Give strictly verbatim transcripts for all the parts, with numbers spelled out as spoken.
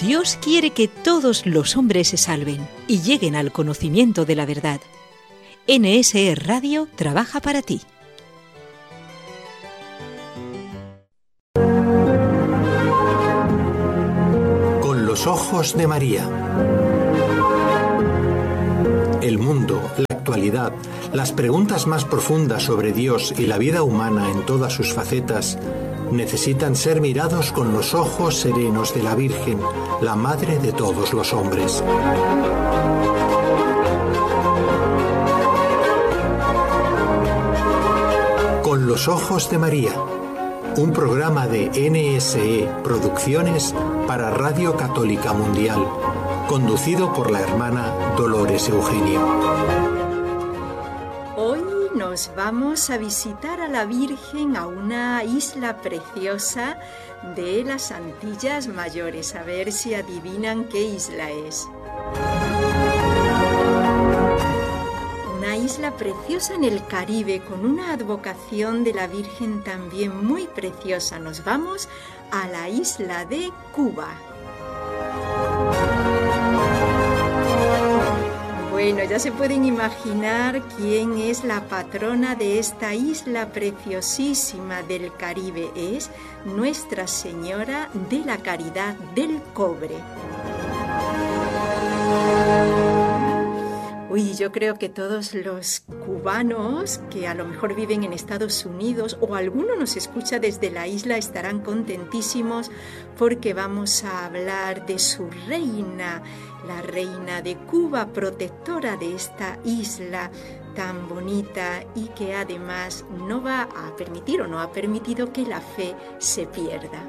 Dios quiere que todos los hombres se salven y lleguen al conocimiento de la verdad. N S E Radio trabaja para ti. Con los ojos de María. El mundo, la actualidad, las preguntas más profundas sobre Dios y la vida humana en todas sus facetas necesitan ser mirados con los ojos serenos de la Virgen, la Madre de todos los hombres. Con los ojos de María, un programa de N S E Producciones para Radio Católica Mundial, conducido por la hermana Dolores Eugenio. Hoy nos vamos a visitar a la Virgen a una isla preciosa de las Antillas Mayores. A ver si adivinan qué isla es. Una isla preciosa en el Caribe, con una advocación de la Virgen también muy preciosa. Nos vamos a la isla de Cuba. Bueno, ya se pueden imaginar quién es la patrona de esta isla preciosísima del Caribe. Es Nuestra Señora de la Caridad del Cobre. Uy, yo creo que todos los cubanos que a lo mejor viven en Estados Unidos o alguno nos escucha desde la isla estarán contentísimos porque vamos a hablar de su reina, la reina de Cuba, protectora de esta isla tan bonita y que además no va a permitir o no ha permitido que la fe se pierda.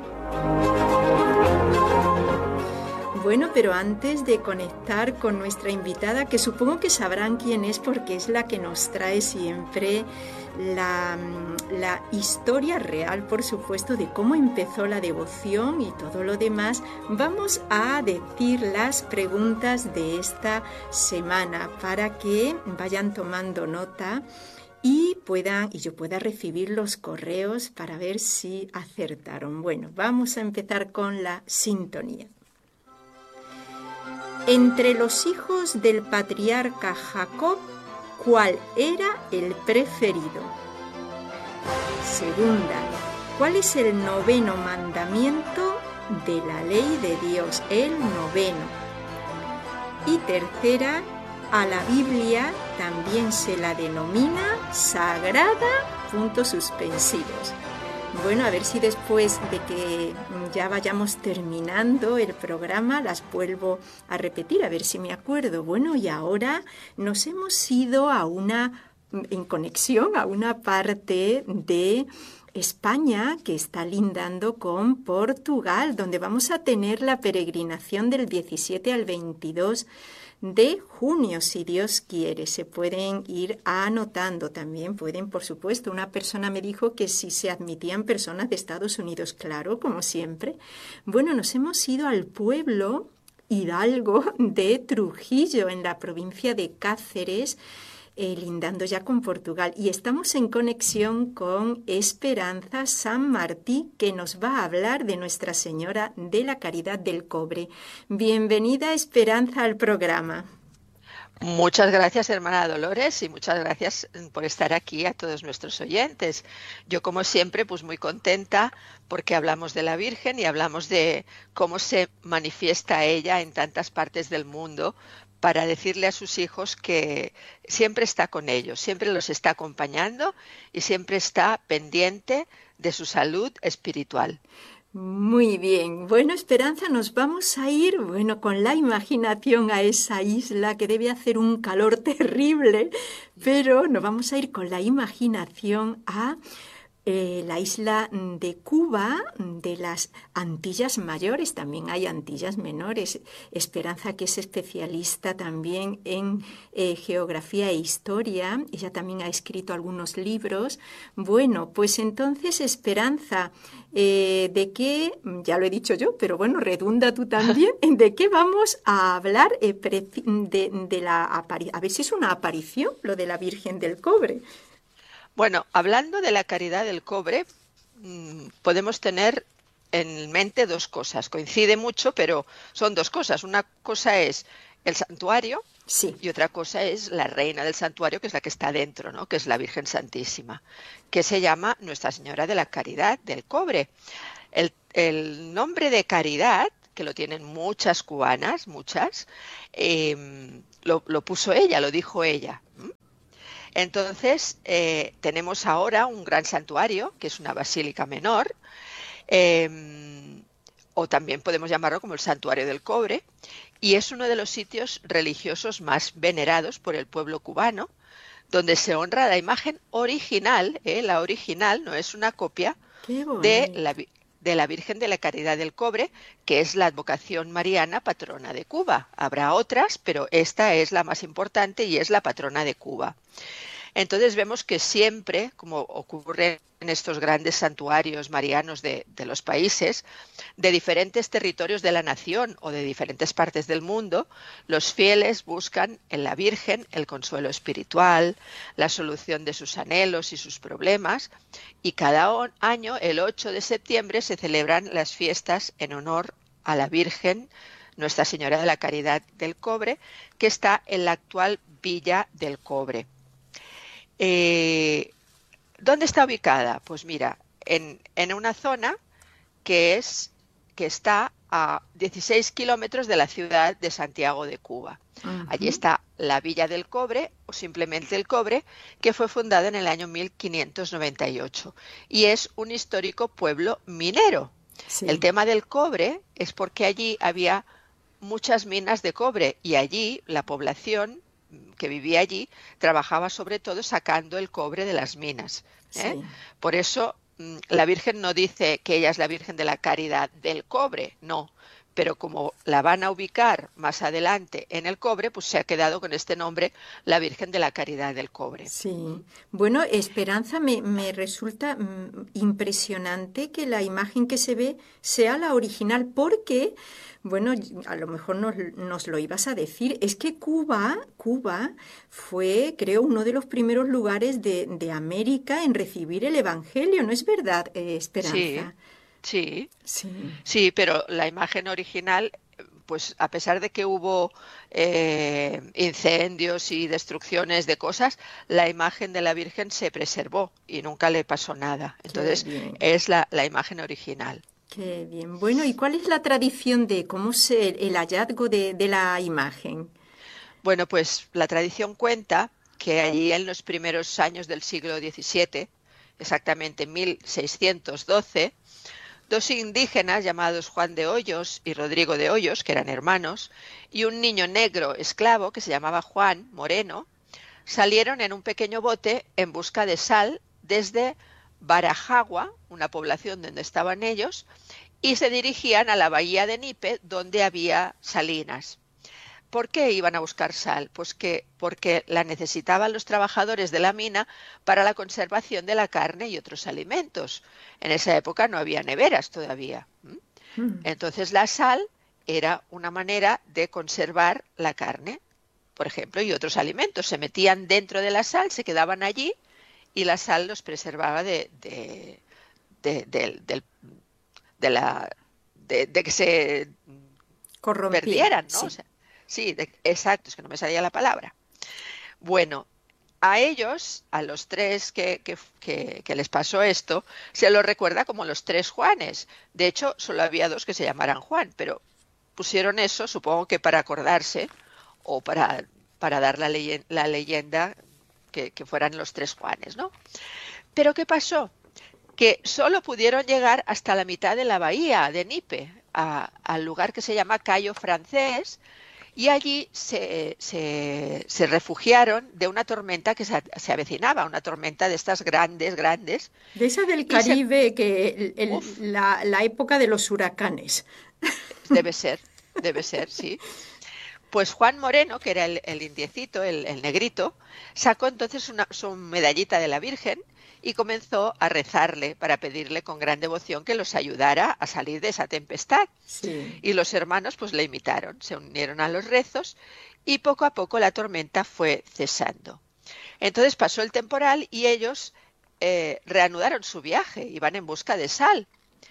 Bueno, pero antes de conectar con nuestra invitada, que supongo que sabrán quién es porque es la que nos trae siempre la, la historia real, por supuesto, de cómo empezó la devoción y todo lo demás, vamos a decir las preguntas de esta semana para que vayan tomando nota y puedan y yo pueda recibir los correos para ver si acertaron. Bueno, vamos a empezar con la sintonía. Entre los hijos del patriarca Jacob, ¿cuál era el preferido? Segunda, ¿cuál es el noveno mandamiento de la ley de Dios? El noveno. Y tercera, a la Biblia también se la denomina sagrada, puntos suspensivos. Bueno, a ver si después de que ya vayamos terminando el programa las vuelvo a repetir, a ver si me acuerdo. Bueno, y ahora nos hemos ido a una, en conexión a una parte de España que está lindando con Portugal, donde vamos a tener la peregrinación del diecisiete al veintidós de junio, si Dios quiere. Se pueden ir anotando también, pueden, por supuesto. Una persona me dijo que si se admitían personas de Estados Unidos, claro, como siempre. Bueno, nos hemos ido al pueblo Hidalgo de Trujillo, en la provincia de Cáceres, Eh, lindando ya con Portugal, y estamos en conexión con Esperanza San Martí, que nos va a hablar de Nuestra Señora de la Caridad del Cobre. Bienvenida, Esperanza, al programa. Muchas gracias, hermana Dolores, y muchas gracias por estar aquí a todos nuestros oyentes. Yo, como siempre, pues muy contenta porque hablamos de la Virgen y hablamos de cómo se manifiesta ella en tantas partes del mundo, para decirle a sus hijos que siempre está con ellos, siempre los está acompañando y siempre está pendiente de su salud espiritual. Muy bien. Bueno, Esperanza, nos vamos a ir, bueno, con la imaginación a esa isla que debe hacer un calor terrible, pero nos vamos a ir con la imaginación a Eh, la isla de Cuba, de las Antillas Mayores. También hay Antillas Menores. Esperanza, que es especialista también en eh, geografía e historia, ella también ha escrito algunos libros. Bueno, pues entonces, Esperanza, eh, ¿de qué? Ya lo he dicho yo, pero bueno, redunda tú también. ¿De qué vamos a hablar? Eh, de, de la aparición. A ver si es una aparición, lo de la Virgen del Cobre. Bueno, hablando de la caridad del cobre, podemos tener en mente dos cosas. Coincide mucho, pero son dos cosas. Una cosa es el santuario, Sí. y otra cosa es la reina del santuario, que es la que está dentro, ¿no? Que es la Virgen Santísima, que se llama Nuestra Señora de la Caridad del Cobre. El, el nombre de Caridad, que lo tienen muchas cubanas, muchas, eh, lo, lo puso ella, lo dijo ella. Entonces, eh, tenemos ahora un gran santuario, que es una basílica menor, eh, o también podemos llamarlo como el Santuario del Cobre, y es uno de los sitios religiosos más venerados por el pueblo cubano, donde se honra la imagen original, ¿eh? La original, no es una copia, de la, de la Virgen de la Caridad del Cobre, que es la advocación mariana patrona de Cuba. Habrá otras, pero esta es la más importante y es la patrona de Cuba. Entonces vemos que siempre, como ocurre en estos grandes santuarios marianos de, de los países, de diferentes territorios de la nación o de diferentes partes del mundo, los fieles buscan en la Virgen el consuelo espiritual, la solución de sus anhelos y sus problemas, y cada año, el ocho de septiembre, se celebran las fiestas en honor a la Virgen, Nuestra Señora de la Caridad del Cobre, que está en la actual Villa del Cobre. Eh, ¿Dónde está ubicada? Pues mira, en, en una zona que, es, que está a dieciséis kilómetros de la ciudad de Santiago de Cuba. Uh-huh. Allí está la Villa del Cobre, o simplemente el Cobre, que fue fundada en el año mil quinientos noventa y ocho y es un histórico pueblo minero. Sí. El tema del cobre es porque allí había muchas minas de cobre y allí la población que vivía allí trabajaba sobre todo sacando el cobre de las minas, ¿eh? Sí. Por eso la Virgen no dice que ella es la Virgen de la Caridad del Cobre, no, pero como la van a ubicar más adelante en el Cobre, pues se ha quedado con este nombre, la Virgen de la Caridad del Cobre. Sí, bueno, Esperanza, me, me resulta mm, impresionante que la imagen que se ve sea la original, porque, bueno, a lo mejor nos, nos lo ibas a decir, es que Cuba, Cuba fue, creo, uno de los primeros lugares de, de América en recibir el Evangelio, ¿no es verdad, eh, Esperanza? Sí. Sí, sí, sí, pero la imagen original, pues a pesar de que hubo eh, incendios y destrucciones de cosas, la imagen de la Virgen se preservó y nunca le pasó nada. Entonces es la, la imagen original. Qué bien. Bueno, ¿y cuál es la tradición de cómo se el hallazgo de, de la imagen? Bueno, pues la tradición cuenta que allí en los primeros años del siglo diecisiete, exactamente en mil seiscientos doce, dos indígenas llamados Juan de Hoyos y Rodrigo de Hoyos, que eran hermanos, y un niño negro esclavo que se llamaba Juan Moreno, salieron en un pequeño bote en busca de sal desde Barajagua, una población donde estaban ellos, y se dirigían a la bahía de Nipe, donde había salinas. ¿Por qué iban a buscar sal? Pues que porque la necesitaban los trabajadores de la mina para la conservación de la carne y otros alimentos. En esa época no había neveras todavía. Entonces la sal era una manera de conservar la carne, por ejemplo, y otros alimentos. Se metían dentro de la sal, se quedaban allí y la sal los preservaba de, de, de, de, de, de, la, de, de que se Corrompía, perdieran, ¿no? Sí. O sea, Sí, de, exacto, es que no me salía la palabra. Bueno, a ellos, a los tres que, que, que, que les pasó esto, se los recuerda como los tres Juanes. De hecho, solo había dos que se llamaran Juan, pero pusieron eso, supongo que para acordarse o para, para dar la, ley, la leyenda que, que fueran los tres Juanes, ¿no? Pero ¿qué pasó? Que solo pudieron llegar hasta la mitad de la bahía de Nipe, a, al lugar que se llama Cayo Francés, y allí se, se, se refugiaron de una tormenta que se, se avecinaba, una tormenta de estas grandes, grandes. De esa del Caribe, se... que el, el, la, la época de los huracanes. Debe ser, debe ser, sí. Pues Juan Moreno, que era el, el indiecito, el, el negrito, sacó entonces una, su medallita de la Virgen y comenzó a rezarle para pedirle con gran devoción que los ayudara a salir de esa tempestad. Sí. Y los hermanos pues le imitaron, se unieron a los rezos y poco a poco la tormenta fue cesando. Entonces pasó el temporal y ellos eh, reanudaron su viaje, iban en busca de sal.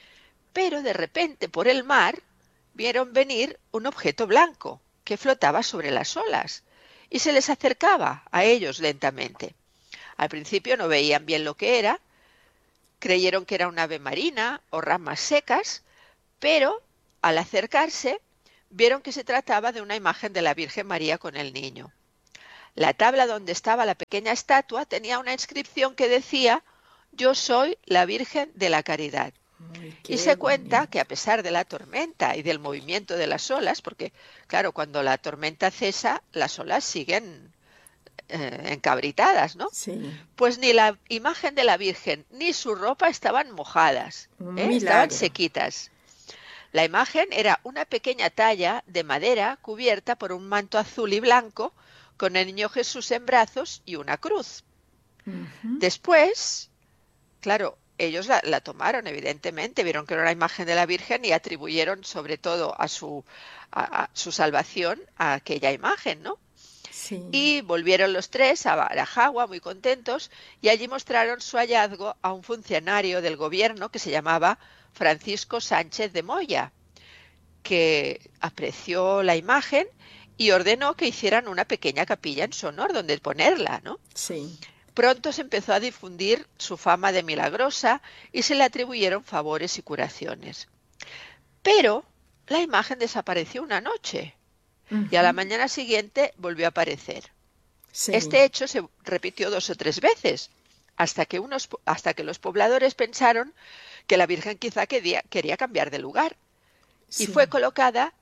pero de repente por el mar vieron venir un objeto blanco que flotaba sobre las olas y se les acercaba a ellos lentamente. Al principio no veían bien lo que era, creyeron que era un ave marina o ramas secas, pero al acercarse vieron que se trataba de una imagen de la Virgen María con el niño. La tabla donde estaba la pequeña estatua tenía una inscripción que decía: «Yo soy la Virgen de la Caridad». Ay, Y se cuenta bonito. Que a pesar de la tormenta y del movimiento de las olas, porque claro, cuando la tormenta cesa, las olas siguen eh, encabritadas, ¿no? Sí. Pues ni la imagen de la Virgen ni su ropa estaban mojadas, ¿eh? Estaban sequitas. La imagen era una pequeña talla de madera cubierta por un manto azul y blanco con el niño Jesús en brazos y una cruz. Uh-huh. Después, claro, ellos la, la tomaron, evidentemente, vieron que era una imagen de la Virgen y atribuyeron sobre todo a su, a, a su salvación a aquella imagen, ¿no? Sí. Y volvieron los tres a Barajagua muy contentos y allí mostraron su hallazgo a un funcionario del gobierno que se llamaba Francisco Sánchez de Moya, que apreció la imagen y ordenó que hicieran una pequeña capilla en su honor donde ponerla, ¿no? Sí. Pronto se empezó a difundir su fama de milagrosa y se le atribuyeron favores y curaciones. Pero la imagen desapareció una noche uh-huh. y a la mañana siguiente volvió a aparecer. Sí. Este hecho se repitió dos o tres veces, hasta que, unos, hasta que los pobladores pensaron que la Virgen quizá quería, quería cambiar de lugar sí. y fue colocada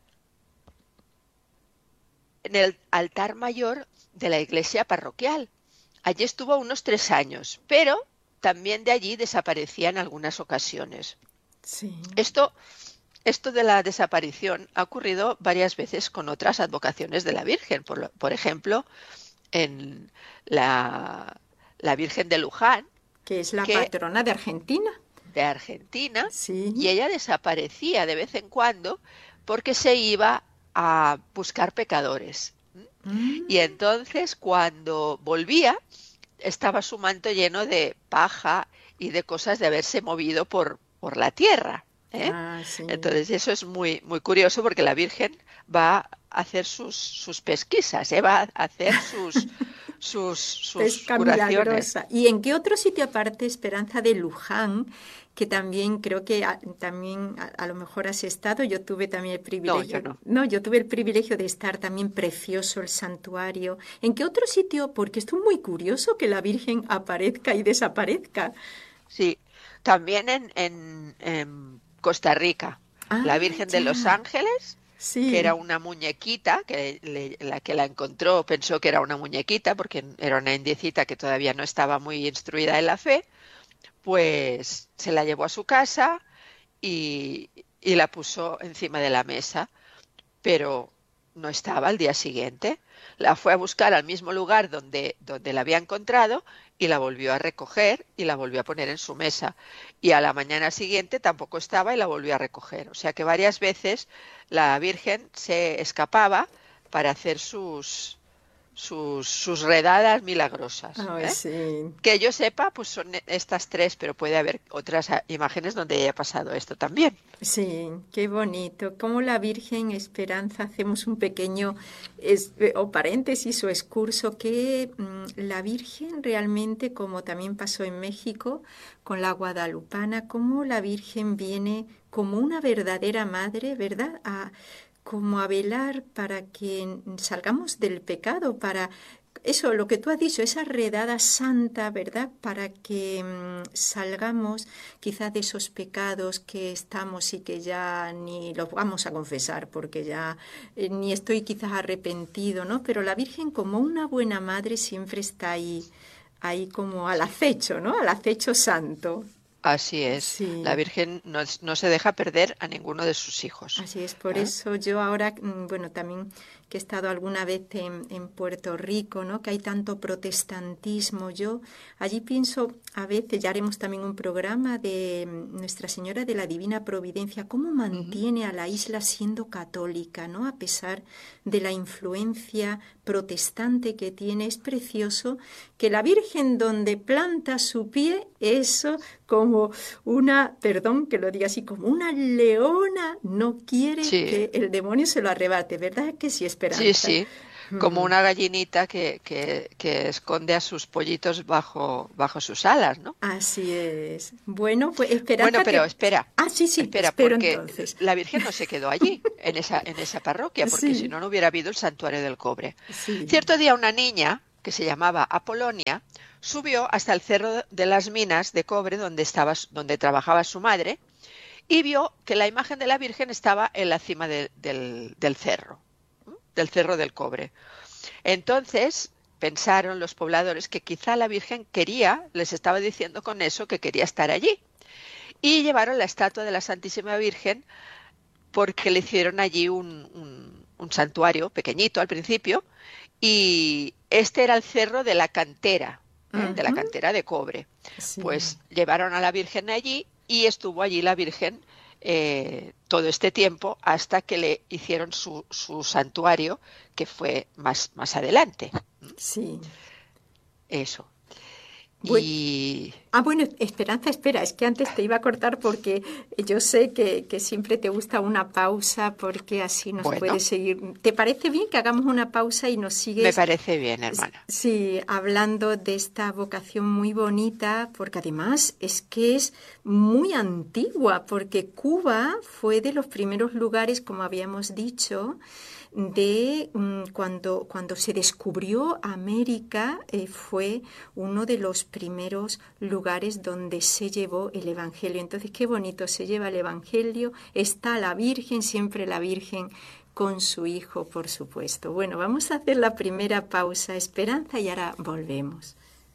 en el altar mayor de la iglesia parroquial. Allí estuvo unos tres años, pero también de allí desaparecía en algunas ocasiones. Sí. Esto, esto de la desaparición ha ocurrido varias veces con otras advocaciones de la Virgen. Por, por ejemplo, en la, la Virgen de Luján, que es la que, patrona de Argentina. De Argentina, sí. y ella desaparecía de vez en cuando porque se iba a buscar pecadores. Mm. Y entonces cuando volvía estaba su manto lleno de paja y de cosas de haberse movido por, por la tierra, ¿eh? Ah, sí. Entonces eso es muy, muy curioso porque la Virgen va a hacer sus, sus pesquisas, ¿eh? Va a hacer sus, sus, sus Pesca curaciones. Milagrosa. ¿Y en qué otro sitio aparte, Esperanza, de Luján, que también creo que a, también a, a lo mejor has estado? Yo tuve también el privilegio. No, yo no. No, yo tuve el privilegio de estar también, precioso el santuario. ¿En qué otro sitio? Porque esto es muy curioso que la Virgen aparezca y desaparezca. Sí, también en, en, en Costa Rica, ah, la Virgen ya. de Los Ángeles, sí. que era una muñequita, que le, la que la encontró pensó que era una muñequita porque era una indiecita que todavía no estaba muy instruida en la fe. Pues se la llevó a su casa y, y la puso encima de la mesa, pero no estaba al día siguiente. La fue a buscar al mismo lugar donde, donde la había encontrado y la volvió a recoger y la volvió a poner en su mesa. Y a la mañana siguiente tampoco estaba y la volvió a recoger. O sea que varias veces la Virgen se escapaba para hacer sus... Sus, sus redadas milagrosas. Ay, ¿eh? Sí. Que yo sepa, pues son estas tres, pero puede haber otras imágenes donde haya pasado esto también. Sí, qué bonito. Como la Virgen Esperanza, hacemos un pequeño es, o paréntesis o excurso, que mmm, la Virgen realmente, como también pasó en México con la guadalupana, como la Virgen viene como una verdadera madre, ¿verdad?, a como a velar para que salgamos del pecado, para eso, lo que tú has dicho, esa redada santa, ¿verdad?, para que mmm, salgamos quizás de esos pecados que estamos y que ya ni los vamos a confesar, porque ya eh, ni estoy quizás arrepentido, ¿no? Pero la Virgen, como una buena madre, siempre está ahí, ahí como al acecho, ¿no?, al acecho santo. Así es, sí. La Virgen no, no se deja perder a ninguno de sus hijos. Así es, por ¿eh? eso yo ahora, bueno, también que he estado alguna vez en, en Puerto Rico, ¿no?, que hay tanto protestantismo, yo allí pienso, a veces, ya haremos también un programa de Nuestra Señora de la Divina Providencia, cómo mantiene a la isla siendo católica, ¿no? A pesar de la influencia protestante que tiene. Es precioso que la Virgen donde planta su pie, eso como una, perdón que lo diga así, como una leona, no quiere sí. que el demonio se lo arrebate, ¿verdad? Que sí, Esperanza. Sí, sí. Como una gallinita que, que, que esconde a sus pollitos bajo, bajo sus alas, ¿no? Así es. Bueno, pues Esperanza... Bueno, pero que... espera. Ah, sí, sí, espera, espero porque entonces. La Virgen no se quedó allí, en esa, en esa parroquia, porque sí. si no, no hubiera habido el Santuario del Cobre. Sí. Cierto día una niña, que se llamaba Apolonia, subió hasta el Cerro de las Minas de Cobre, donde, estaba, donde trabajaba su madre, y vio que la imagen de la Virgen estaba en la cima de, del, del cerro. del Cerro del Cobre. Entonces pensaron los pobladores que quizá la Virgen quería, les estaba diciendo con eso que quería estar allí. Y llevaron la estatua de la Santísima Virgen porque le hicieron allí un, un, un santuario pequeñito al principio, y este era el cerro de la cantera, ¿eh? uh-huh. de la cantera de cobre. Sí. Pues llevaron a la Virgen allí y estuvo allí la Virgen Eh, todo este tiempo hasta que le hicieron su, su santuario, que fue más, más adelante. Sí. Eso. Bueno, y... Ah, bueno, Esperanza, espera, es que antes te iba a cortar porque yo sé que, que siempre te gusta una pausa porque así nos bueno. puedes seguir. ¿Te parece bien que hagamos una pausa y nos sigues? Me parece bien, hermana. Sí, hablando de esta vocación muy bonita, porque además es que es muy antigua, porque Cuba fue de los primeros lugares, como habíamos dicho, de um, cuando, cuando se descubrió América, eh, fue uno de los primeros lugares donde se llevó el Evangelio. Entonces, qué bonito, se lleva el Evangelio, está la Virgen, siempre la Virgen con su Hijo, por supuesto. Bueno, vamos a hacer la primera pausa, Esperanza, y ahora volvemos.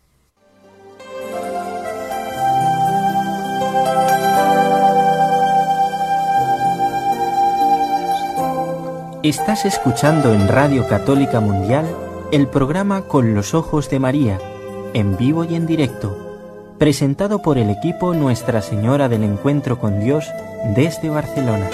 Estás escuchando en Radio Católica Mundial el programa Con los Ojos de María, en vivo y en directo, presentado por el equipo Nuestra Señora del Encuentro con Dios desde Barcelona.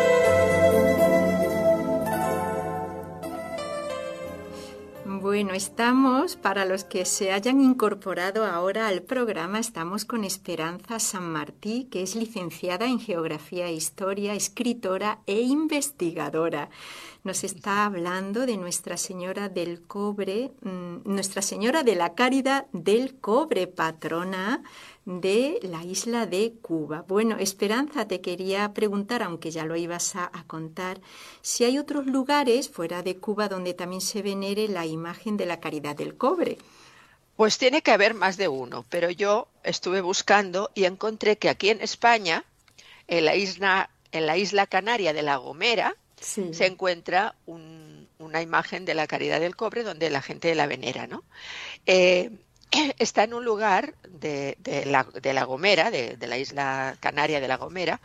Bueno, estamos, para los que se hayan incorporado ahora al programa, estamos con Esperanza San Martí, que es licenciada en Geografía e Historia, escritora e investigadora. Nos está hablando de Nuestra Señora del Cobre, Nuestra Señora de la Caridad del Cobre, patrona de la isla de Cuba. Bueno, Esperanza, te quería preguntar, aunque ya lo ibas a, a contar, si hay otros lugares fuera de Cuba donde también se venere la imagen de la Caridad del Cobre. Pues tiene que haber más de uno, pero yo estuve buscando y encontré que aquí en España, en la isla, en la isla canaria de La Gomera, sí. se encuentra un, una imagen de la Caridad del Cobre donde la gente la venera, ¿no? Eh, Está en un lugar de, de, la, de La Gomera, de, de la isla canaria de La Gomera,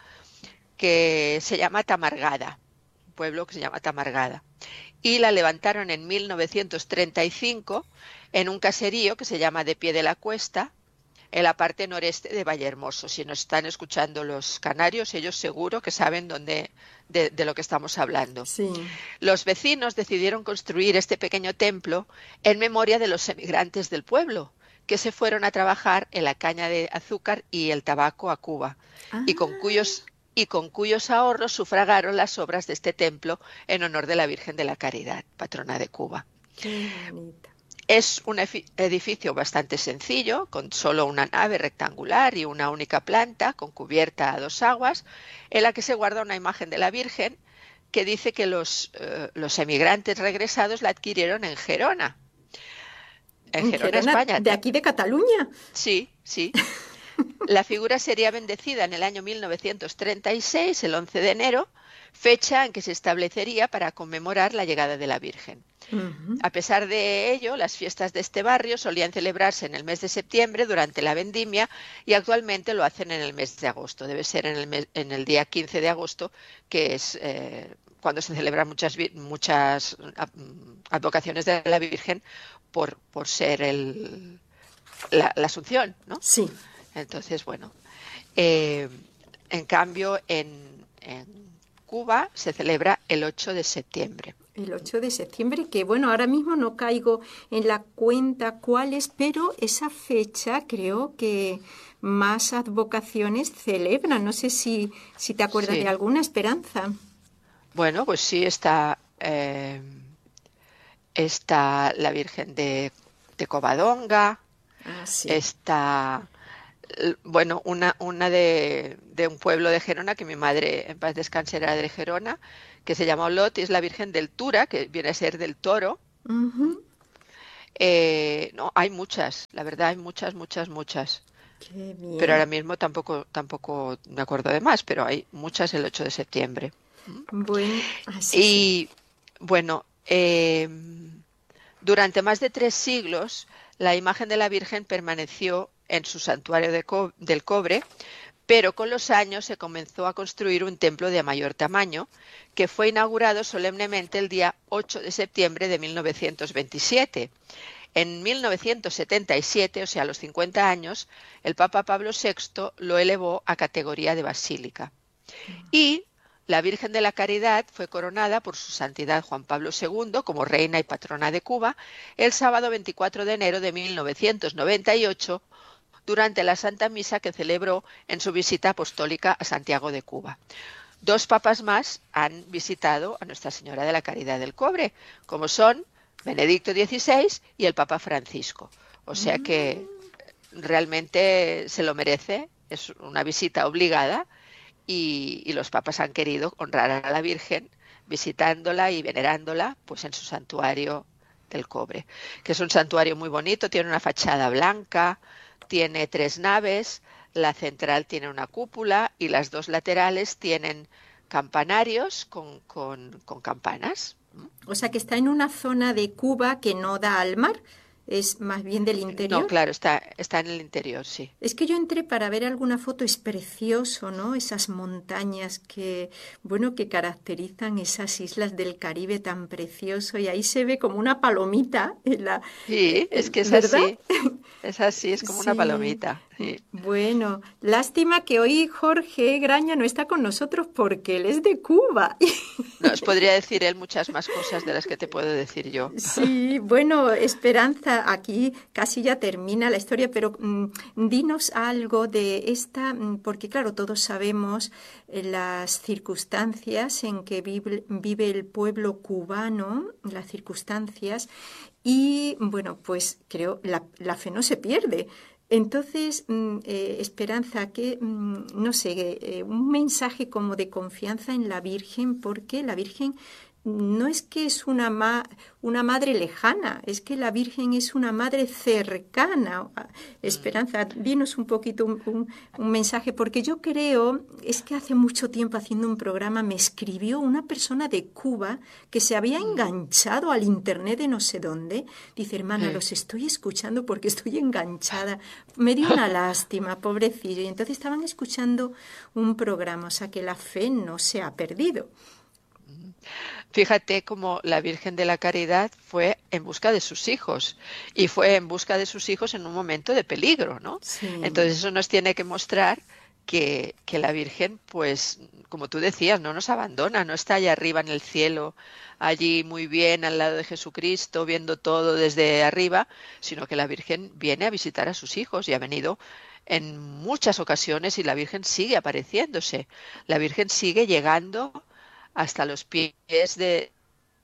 que se llama Tamargada, un pueblo que se llama Tamargada. Y la levantaron en mil novecientos treinta y cinco en un caserío que se llama De Pie de la Cuesta, en la parte noreste de Vallehermoso. Si nos están escuchando los canarios, ellos seguro que saben dónde, de, de lo que estamos hablando. Sí. Los vecinos decidieron construir este pequeño templo en memoria de los emigrantes del pueblo, que se fueron a trabajar en la caña de azúcar y el tabaco a Cuba, ah. y con cuyos y con cuyos ahorros sufragaron las obras de este templo en honor de la Virgen de la Caridad, patrona de Cuba. Qué bonita. Es un edificio bastante sencillo, con solo una nave rectangular y una única planta, con cubierta a dos aguas, en la que se guarda una imagen de la Virgen que dice que los, eh, los emigrantes regresados la adquirieron en Gerona. En, en Gerona, Gerona, España. ¿De aquí de Cataluña? Sí, sí. La figura sería bendecida en el año mil novecientos treinta y seis, el once de enero, fecha en que se establecería para conmemorar la llegada de la Virgen. Uh-huh. A pesar de ello, las fiestas de este barrio solían celebrarse en el mes de septiembre durante la vendimia y actualmente lo hacen en el mes de agosto. Debe ser en el, mes, en el día quince de agosto, que es eh, cuando se celebran muchas, muchas advocaciones de la Virgen por, por ser el, la, la Asunción, ¿no? Sí. Entonces, bueno, eh, en cambio en, en Cuba se celebra el ocho de septiembre. El ocho de septiembre, que bueno, ahora mismo no caigo en la cuenta cuál es, pero esa fecha creo que más advocaciones celebran. No sé si, si te acuerdas Sí. de alguna, Esperanza. Bueno, pues sí, está, eh, está la Virgen de, de Covadonga, Ah, sí. está, l- bueno, una, una de, de un pueblo de Gerona, que mi madre, en paz descanse, era de Gerona, que se llama Olot, y es la Virgen del Tura, que viene a ser del Toro. Ujú. Eh, no, hay muchas, la verdad, hay muchas, muchas, muchas. Qué Pero ahora bien. mismo tampoco, tampoco me acuerdo de más, pero hay muchas el ocho de septiembre. Bueno, así sí. Y bueno, eh, durante más de tres siglos, la imagen de la Virgen permaneció en su santuario de co- del cobre, pero con los años se comenzó a construir un templo de mayor tamaño, que fue inaugurado solemnemente el día ocho de septiembre de mil novecientos veintisiete. En mil novecientos setenta y siete, o sea, a los cincuenta años, el Papa Pablo sexto lo elevó a categoría de basílica. Y la Virgen de la Caridad fue coronada por su santidad Juan Pablo segundo como reina y patrona de Cuba el sábado veinticuatro de enero de mil novecientos noventa y ocho durante la Santa Misa que celebró en su visita apostólica a Santiago de Cuba. Dos papas más han visitado a Nuestra Señora de la Caridad del Cobre, como son Benedicto dieciséis y el Papa Francisco. O sea que realmente se lo merece, es una visita obligada y, y los papas han querido honrar a la Virgen visitándola y venerándola pues en su santuario del Cobre, que es un santuario muy bonito, tiene una fachada blanca, tiene tres naves, la central tiene una cúpula y las dos laterales tienen campanarios con, con, con campanas. O sea que está en una zona de Cuba que no da al mar, es más bien del No, interior. claro, está, está en el interior, sí. Es que yo entré para ver alguna foto, es precioso, ¿no? Esas montañas que, bueno, que caracterizan esas islas del Caribe tan precioso y ahí se ve como una palomita, en la, Sí, eh, es eh, que es ¿verdad? así, es así, es como una Sí. palomita. Sí. Bueno, lástima que hoy Jorge Graña no está con nosotros porque él es de Cuba. Nos podría decir él muchas más cosas de las que te puedo decir yo. Sí, bueno, Esperanza, aquí casi ya termina la historia, pero mm, dinos algo de esta, mm, porque claro, todos sabemos eh, las circunstancias en que vive, vive el pueblo cubano, las circunstancias, y bueno, pues creo la, la fe no se pierde. Entonces, mm, eh, Esperanza, que mm, no sé, eh, un mensaje como de confianza en la Virgen, porque la Virgen no es que es una, ma- una madre lejana, es que la Virgen es una madre cercana. Esperanza, dinos un poquito un, un- un mensaje, porque yo creo, es que hace mucho tiempo haciendo un programa me escribió una persona de Cuba que se había enganchado al internet de no sé dónde. Dice, hermana, Sí. los estoy escuchando porque estoy enganchada. Me dio una lástima, pobrecillo. Y entonces estaban escuchando un programa, o sea que la fe no se ha perdido. Fíjate cómo la Virgen de la Caridad fue en busca de sus hijos y fue en busca de sus hijos en un momento de peligro, ¿no? Sí. Entonces eso nos tiene que mostrar que, que la Virgen, pues, como tú decías, no nos abandona, no está allá arriba en el cielo, allí muy bien al lado de Jesucristo, viendo todo desde arriba, sino que la Virgen viene a visitar a sus hijos y ha venido en muchas ocasiones y la Virgen sigue apareciéndose, la Virgen sigue llegando hasta los pies de,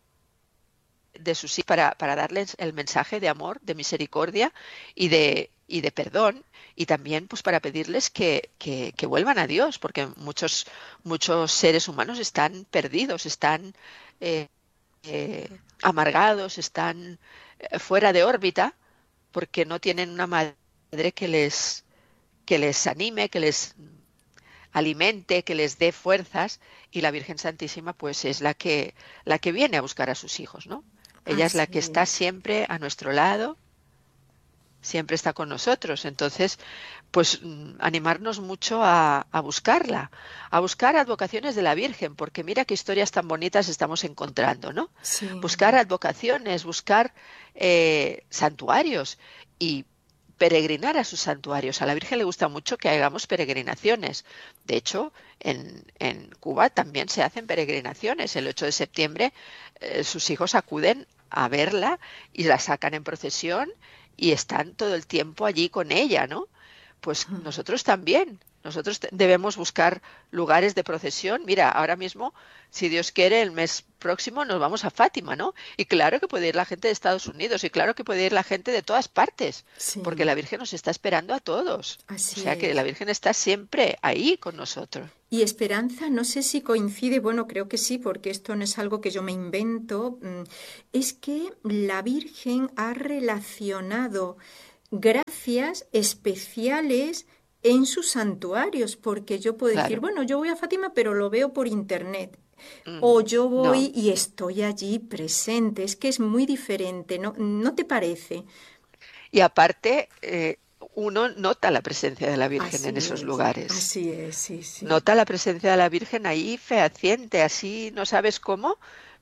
de sus hijos para, para darles el mensaje de amor, de misericordia y de, y de perdón, y también pues para pedirles que, que, que vuelvan a Dios, porque muchos, muchos seres humanos están perdidos, están eh, eh, amargados, están eh, fuera de órbita, porque no tienen una madre que les, que les anime, que les alimente, que les dé fuerzas, y la Virgen Santísima pues es la que la que viene a buscar a sus hijos, ¿no? Ella es la Así que está es. siempre a nuestro lado, siempre está con nosotros. Entonces, pues mm, animarnos mucho a, a buscarla, a buscar advocaciones de la Virgen, porque mira qué historias tan bonitas estamos encontrando, ¿no? Sí. Buscar advocaciones, buscar eh, santuarios y peregrinar a sus santuarios. A la Virgen le gusta mucho que hagamos peregrinaciones. De hecho, en, en Cuba también se hacen peregrinaciones. El ocho de septiembre eh, sus hijos acuden a verla y la sacan en procesión y están todo el tiempo allí con ella, ¿no? Pues nosotros también. Nosotros debemos buscar lugares de procesión. Mira, ahora mismo, si Dios quiere, el mes próximo nos vamos a Fátima, ¿no? Y claro que puede ir la gente de Estados Unidos y claro que puede ir la gente de todas partes, sí. Porque la Virgen nos está esperando a todos. Así o sea es. Que la Virgen está siempre ahí con nosotros. Y Esperanza, no sé si coincide, bueno, creo que sí, porque esto no es algo que yo me invento, es que la Virgen ha relacionado gracias especiales en sus santuarios, porque yo puedo Claro. decir, bueno, yo voy a Fátima, pero lo veo por internet. Mm, o yo voy no. y estoy allí presente. Es que es muy diferente, ¿no? ¿No te parece? Y aparte, eh, uno nota la presencia de la Virgen Así en esos es, lugares. Así es, sí, sí. Nota la presencia de la Virgen ahí fehaciente, así no sabes cómo,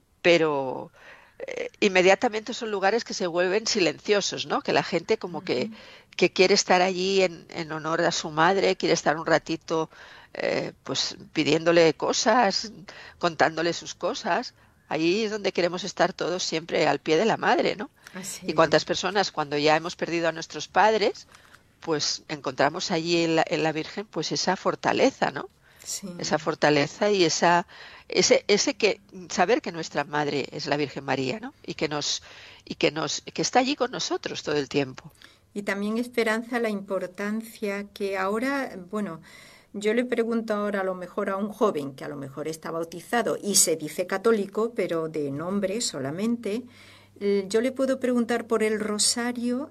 pero eh, inmediatamente son lugares que se vuelven silenciosos, ¿no? Que la gente como que, que quiere estar allí en, en honor a su madre, quiere estar un ratito eh, pues pidiéndole cosas, contándole sus cosas. Ahí es donde queremos estar todos siempre al pie de la madre, ¿no? Así y cuántas personas cuando ya hemos perdido a nuestros padres, pues encontramos allí en la, en la Virgen pues esa fortaleza, ¿no? Sí. Esa fortaleza y esa ese ese que saber que nuestra madre es la Virgen María, ¿no? Y que nos y que nos que está allí con nosotros todo el tiempo. Y también Esperanza la importancia que ahora, bueno, yo le pregunto ahora a lo mejor a un joven que a lo mejor está bautizado y se dice católico, pero de nombre solamente. Yo le puedo preguntar por el rosario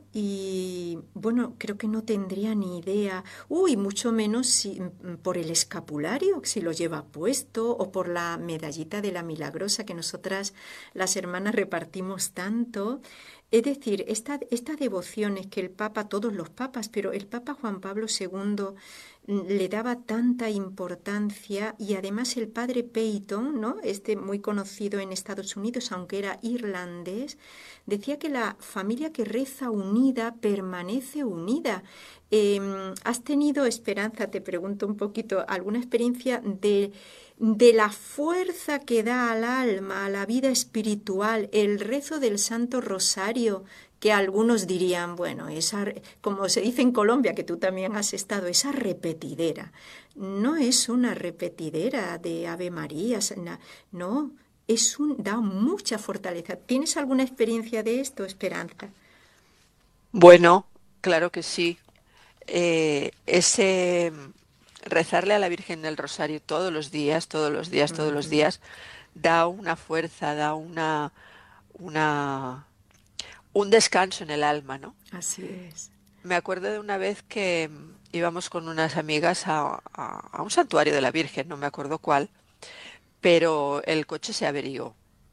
y, bueno, creo que no tendría ni idea. Uy, mucho menos si, por el escapulario, si lo lleva puesto, o por la medallita de la Milagrosa que nosotras, las hermanas, repartimos tanto. Es decir, esta, esta devoción es que el Papa, todos los papas, pero el Papa Juan Pablo segundo le daba tanta importancia, y además el padre Peyton, ¿no? Este muy conocido en Estados Unidos, aunque era irlandés, decía que la familia que reza unida permanece unida. Eh, ¿Has tenido, Esperanza, te pregunto un poquito, alguna experiencia de, de la fuerza que da al alma, a la vida espiritual, el rezo del Santo Rosario? Que algunos dirían, bueno, esa, como se dice en Colombia, que tú también has estado, esa repetidera. No es una repetidera de Ave María, no, es un, da mucha fortaleza. ¿Tienes alguna experiencia de esto, Esperanza? Bueno, claro que sí. Eh, ese rezarle a la Virgen del Rosario todos los días, todos los días, todos los días, da una fuerza, da una... una un descanso en el alma, ¿no? Así es. Me acuerdo de una vez que íbamos con unas amigas a, a, a un santuario de la Virgen, no me acuerdo cuál, pero el coche se averió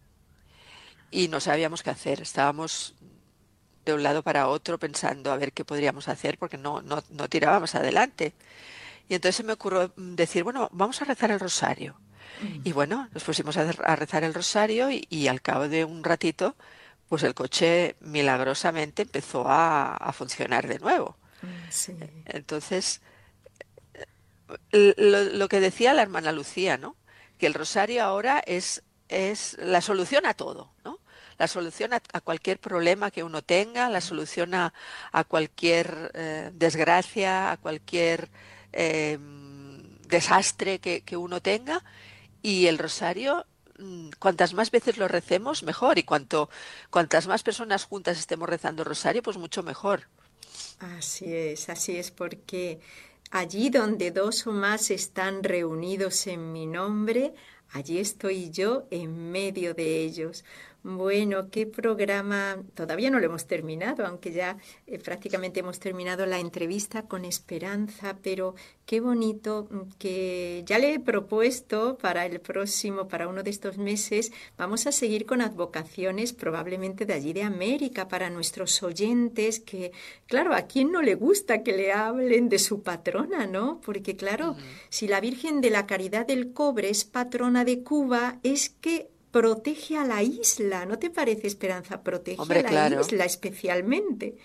y no sabíamos qué hacer. Estábamos de un lado para otro pensando a ver qué podríamos hacer porque no, no, no tirábamos adelante. Y entonces se me ocurrió decir, bueno, vamos a rezar el rosario. Mm. Y bueno, nos pusimos a, a rezar el rosario y, y al cabo de un ratito pues el coche milagrosamente empezó a, a funcionar de nuevo. Sí. Entonces, lo, lo que decía la hermana Lucía, ¿no? Que el rosario ahora es, es la solución a todo, ¿no? La solución a, a cualquier problema que uno tenga, la solución a, a cualquier eh, desgracia, a cualquier eh, desastre que, que uno tenga. Y el rosario, cuantas más veces lo recemos, mejor. Y cuanto cuantas más personas juntas estemos rezando el rosario, pues mucho mejor. Así es, así es, porque allí donde dos o más están reunidos en mi nombre, allí estoy yo en medio de ellos. Bueno, qué programa, todavía no lo hemos terminado, aunque ya eh, prácticamente hemos terminado la entrevista con Esperanza, pero qué bonito que ya le he propuesto para el próximo, para uno de estos meses, vamos a seguir con advocaciones probablemente de allí de América, para nuestros oyentes, que claro, ¿a quién no le gusta que le hablen de su patrona, no? Porque claro, uh-huh. si la Virgen de la Caridad del Cobre es patrona de Cuba, es que protege a la isla, ¿no te parece, Esperanza? Protege Hombre, a la claro. isla especialmente.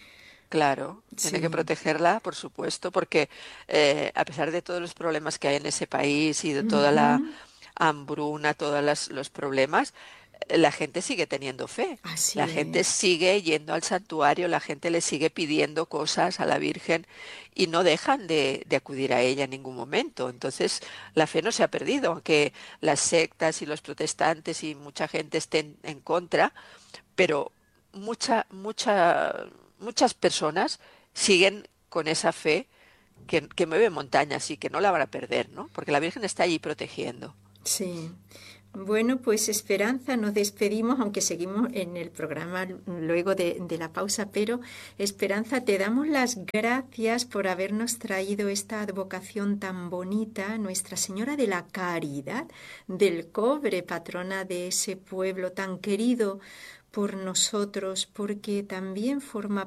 Claro, tiene Sí. que protegerla, por supuesto, porque eh, a pesar de todos los problemas que hay en ese país y de toda la Ujú. hambruna, todos las- los problemas, eh, la gente sigue teniendo fe. Así La gente es. sigue yendo al santuario, la gente le sigue pidiendo cosas a la Virgen y no dejan de, de acudir a ella en ningún momento. Entonces, la fe no se ha perdido, aunque las sectas y los protestantes y mucha gente estén en contra, pero mucha, mucha, muchas personas siguen con esa fe que, que mueve montañas y que no la van a perder, ¿no? Porque la Virgen está allí protegiendo. Sí. Bueno, pues Esperanza, nos despedimos, aunque seguimos en el programa luego de, de la pausa, pero Esperanza, te damos las gracias por habernos traído esta advocación tan bonita, Nuestra Señora de la Caridad del Cobre, patrona de ese pueblo tan querido por nosotros, porque también forma